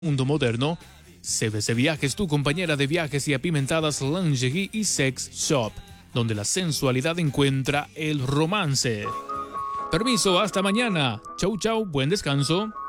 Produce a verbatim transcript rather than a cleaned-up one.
mundo moderno, C B C Viajes, tu compañera de viajes y apimentadas lingerie y sex shop, donde la sensualidad encuentra el romance. Permiso, hasta mañana. Chau chau, buen descanso.